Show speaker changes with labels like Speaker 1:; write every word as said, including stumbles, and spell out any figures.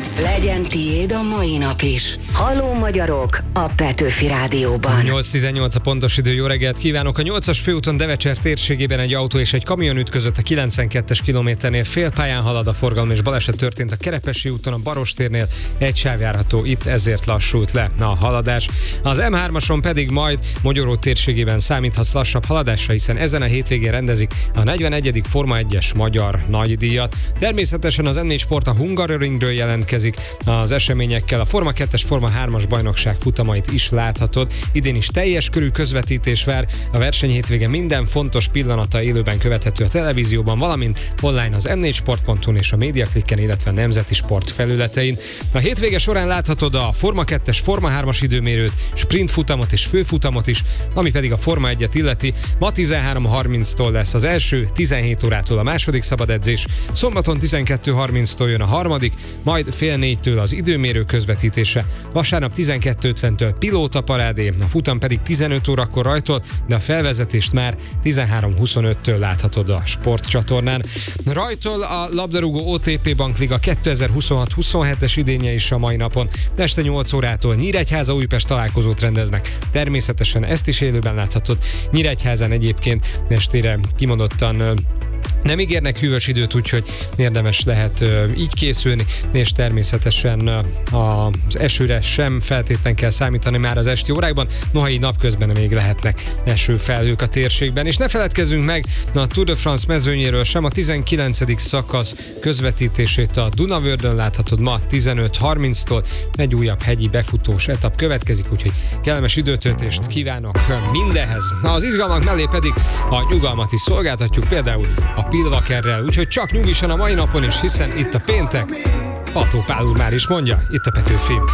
Speaker 1: Legyen tiéd a mai nap is. Halló magyarok a Petőfi Rádióban.
Speaker 2: nyolc tizennyolc a pontos idő, jó reggelt kívánok! A nyolcas főúton Devecser térségében egy autó és egy kamion ütközött a kilencvenkettes kilométernél, félpályán halad a forgalom, és baleset történt a Kerepesi úton, a Barostérnél, egy sáv járható itt, ezért lassult le a haladás. Az em hármason pedig majd Mogyoró térségében számíthatsz lassabb haladásra, hiszen ezen a hétvégén rendezik a negyvenegyedik Forma egyes magyar nagydíjat. Természetesen az em négy Sport a Hungaroringről jelentkezik az eseményekkel, a Forma kettes, Forma hármas bajnokság futamait is láthatod. Idén is teljes körű közvetítés vár, a verseny hétvége minden fontos pillanata élőben követhető a televízióban, valamint online az em négy sport pont hu-n és a Mediaclicken, illetve a Nemzeti Sport felületein. A hétvége során láthatod a Forma kettes, Forma hármas időmérőt, sprint futamot és főfutamot is, ami pedig a Forma egyet illeti. Ma tizenhárom harminctól lesz az első, tizenhét órától a második szabadedzés, szombaton tizenkettő harminctól jön a harmadik, majd fél négytől az időmérő közvetítése, vasárnap tizenkettő ötventől pilótaparádé, a futam pedig tizenöt órakor rajtol, de a felvezetést már tizenhárom huszonöttől láthatod a sportcsatornán. Rajtol a labdarúgó o té pé Bankliga kétezer-huszonhat huszonhetes idénye is a mai napon. Este nyolc órától Nyíregyháza Újpest találkozót rendeznek. Természetesen ezt is élőben láthatod. Nyíregyházán egyébként estére kimondottan nem ígérnek hűvös időt, úgyhogy érdemes lehet ö, így készülni, és természetesen ö, az esőre sem feltétlen kell számítani már az esti órákban, noha így napközben még lehetnek esőfelhők a térségben. És ne feledkezzünk meg a Tour de France mezőnyéről sem, a tizenkilencedik szakasz közvetítését a Dunavördön láthatod ma tizenöt harminctól, egy újabb hegyi befutós etap következik, úgyhogy kellemes időtöltést kívánok mindenhez. Na, az izgalmak mellé pedig a nyugalmat is szolgáltatjuk, például a Pilvakerrel, úgyhogy csak nyugisan a mai napon is, hiszen itt a péntek. Pató Pál úr már is mondja, itt a Petőfi.